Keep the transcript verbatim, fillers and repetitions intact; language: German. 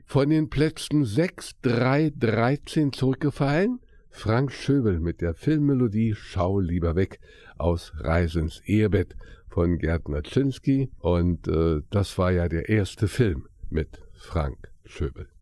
Von den Plätzen sechs, drei, dreizehn zurückgefallen, Frank Schöbel mit der Filmmelodie Schau lieber weg aus Reise ins Ehebett von Gerd Natschinski. Und äh, das war ja der erste Film mit Frank Schöbel.